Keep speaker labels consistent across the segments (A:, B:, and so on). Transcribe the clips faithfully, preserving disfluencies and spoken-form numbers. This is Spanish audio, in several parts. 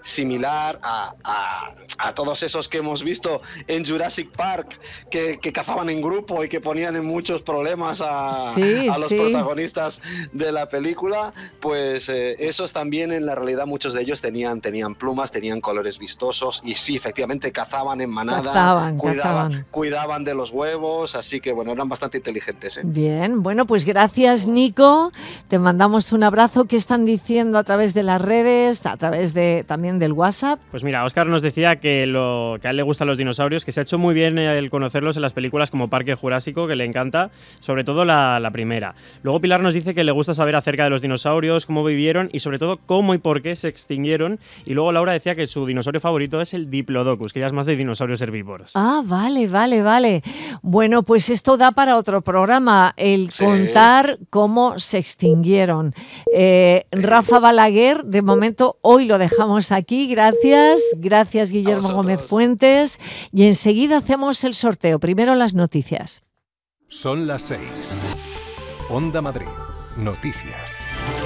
A: similar a, a, a todos esos que hemos visto en Jurassic Park, que, que cazaban en grupo y que ponían en muchos problemas a,
B: sí,
A: a los
B: sí.
A: protagonistas de la película. Pues eh, esos también en la realidad muchos de ellos tenían, tenían plumas, tenían colores vistosos y sí, efectivamente cazaban en manada,
B: Cazaban,
A: cuidaban,
B: cazaban.
A: cuidaban de los huevos, así que bueno, eran bastante inteligentes, ¿eh?
B: Bien, bueno, pues gracias, Nico, te mandamos un abrazo. ¿Qué están diciendo a través de las redes, a través de también del WhatsApp?
C: Pues mira, Óscar nos decía que, lo, que a él le gustan los dinosaurios, que se ha hecho muy bien el conocerlos en las películas como Parque Jurásico, que le encanta, sobre todo la, la primera. Luego Pilar nos dice que le gusta saber acerca de los dinosaurios, cómo vivieron y sobre todo cómo y por qué se extinguieron. Y luego Laura decía que su dinosaurio favorito es el Diplodocus, que ya es más de dinosaurios herbívoros.
B: Ah, vale, vale, vale. Bueno, pues esto da para otro programa, el
A: Sí.
B: contar cómo se extinguieron. Eh, Rafa Balaguer, de momento hoy lo dejamos aquí. Gracias, gracias Guillermo Gómez Fuentes. Y enseguida hacemos el sorteo. Primero las noticias.
D: Son las seis. Onda Madrid. Noticias.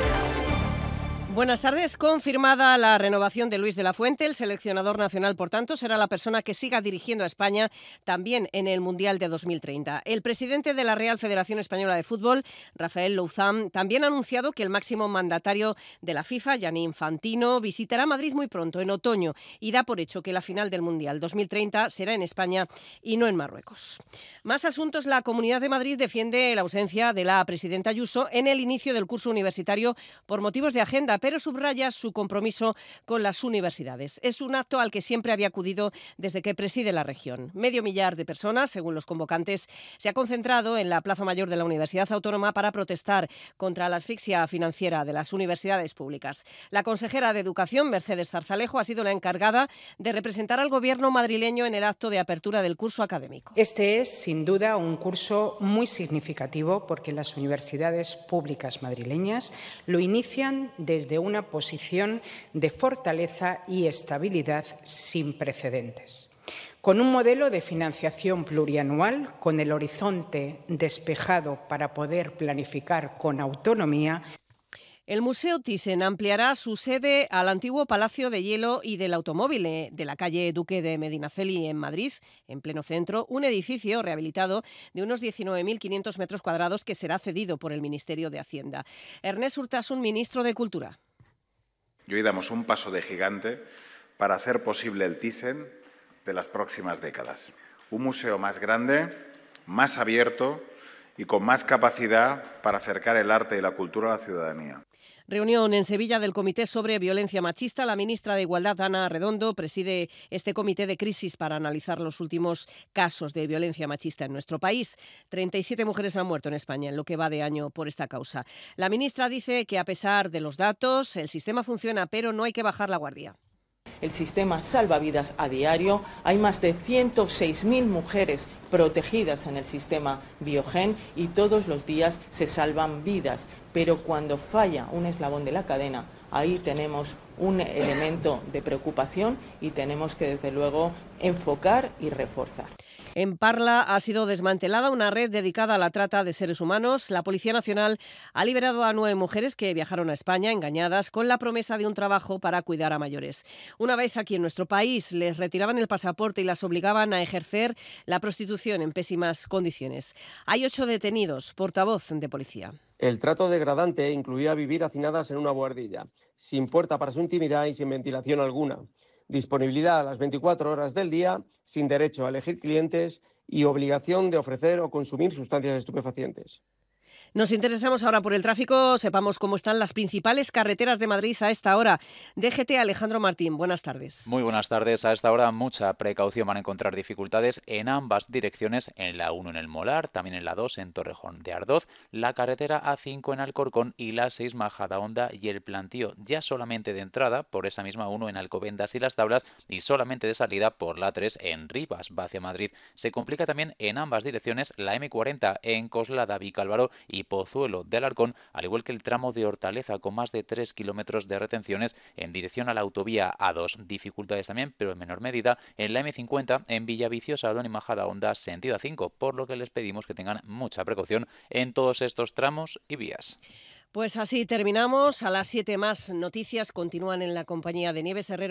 E: Buenas tardes. Confirmada la renovación de Luis de la Fuente, el seleccionador nacional, por tanto, será la persona que siga dirigiendo a España también en el Mundial de dos mil treinta. El presidente de la Real Federación Española de Fútbol, Rafael Louzán, también ha anunciado que el máximo mandatario de la FIFA, Gianni Infantino, visitará Madrid muy pronto, en otoño, y da por hecho que la final del Mundial dos mil treinta será en España y no en Marruecos. Más asuntos. La Comunidad de Madrid defiende la ausencia de la presidenta Ayuso en el inicio del curso universitario por motivos de agenda, pero subraya su compromiso con las universidades. Es un acto al que siempre había acudido desde que preside la región. Medio millar de personas, según los convocantes, se ha concentrado en la Plaza Mayor de la Universidad Autónoma para protestar contra la asfixia financiera de las universidades públicas. La consejera de Educación, Mercedes Zarzalejo, ha sido la encargada de representar al Gobierno madrileño en el acto de apertura del curso académico.
F: Este es, sin duda, un curso muy significativo porque las universidades públicas madrileñas lo inician desde de una posición de fortaleza y estabilidad sin precedentes. Con un modelo de financiación plurianual, con el horizonte despejado para poder planificar con autonomía.
E: El Museo Thyssen ampliará su sede al antiguo Palacio de Hielo y del Automóvil de la calle Duque de Medinaceli en Madrid, en pleno centro, un edificio rehabilitado de unos diecinueve mil quinientos metros cuadrados que será cedido por el Ministerio de Hacienda. Ernest Urtasun, ministro de Cultura.
G: Y hoy damos un paso de gigante para hacer posible el Thyssen de las próximas décadas. Un museo más grande, más abierto y con más capacidad para acercar el arte y la cultura a la ciudadanía.
E: Reunión en Sevilla del Comité sobre Violencia Machista. La ministra de Igualdad, Ana Redondo, preside este comité de crisis para analizar los últimos casos de violencia machista en nuestro país. treinta y siete mujeres han muerto en España en lo que va de año por esta causa. La ministra dice que a pesar de los datos, el sistema funciona, pero no hay que bajar la guardia.
H: El sistema salva vidas a diario. Hay más de ciento seis mil mujeres protegidas en el sistema Biogen y todos los días se salvan vidas. Pero cuando falla un eslabón de la cadena, ahí tenemos un elemento de preocupación y tenemos que, desde luego, enfocar y reforzar.
E: En Parla ha sido desmantelada una red dedicada a la trata de seres humanos. La Policía Nacional ha liberado a nueve mujeres que viajaron a España engañadas con la promesa de un trabajo para cuidar a mayores. Una vez aquí en nuestro país les retiraban el pasaporte y las obligaban a ejercer la prostitución en pésimas condiciones. Hay ocho detenidos. Portavoz de policía.
I: El trato degradante incluía vivir hacinadas en una buhardilla, sin puerta para su intimidad y sin ventilación alguna. Disponibilidad a las veinticuatro horas del día, sin derecho a elegir clientes y obligación de ofrecer o consumir sustancias estupefacientes.
E: Nos interesamos ahora por el tráfico. Sepamos cómo están las principales carreteras de Madrid a esta hora. D G T, Alejandro Martín, buenas tardes.
J: Muy buenas tardes. A esta hora mucha precaución, van a encontrar dificultades en ambas direcciones, en la uno en el Molar, también en la dos en Torrejón de Ardoz, la carretera A cinco en Alcorcón y la seis Majadahonda y el Plantío, ya solamente de entrada por esa misma uno en Alcobendas y Las Tablas y solamente de salida por la tres en Rivas, va hacia Madrid. Se complica también en ambas direcciones la eme cuarenta en Coslada, Vicálvaro y Pozuelo de Alarcón, al igual que el tramo de Hortaleza con más de tres kilómetros de retenciones en dirección a la autovía A dos. Dificultades también, pero en menor medida, en la eme cincuenta en Villaviciosa, Don y Majadahonda, sentido A cinco, por lo que les pedimos que tengan mucha precaución en todos estos tramos y vías.
E: Pues así terminamos. A las siete más noticias continúan en la compañía de Nieves Herrero.